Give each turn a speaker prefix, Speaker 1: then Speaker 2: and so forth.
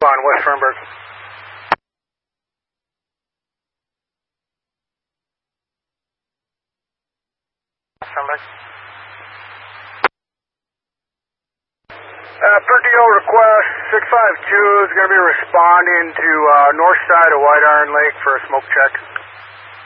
Speaker 1: On West Fernberg. Fernberg. Per DO request, 652 is going to be responding to north side of White Iron Lake for a smoke check.